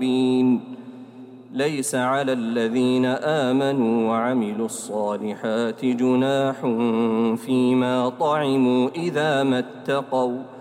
ليس على الذين آمنوا وعملوا الصالحات جناح فيما طعموا إذا ما اتقوا